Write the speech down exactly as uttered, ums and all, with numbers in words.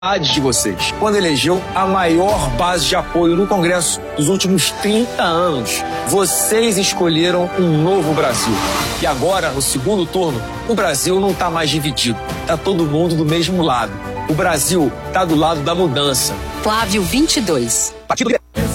de vocês, quando elegeu a maior base de apoio no Congresso dos últimos trinta anos. Vocês escolheram um novo Brasil. E agora, no segundo turno, o Brasil não está mais dividido. Está todo mundo do mesmo lado. O Brasil está do lado da mudança. Flávio vinte e dois. Partido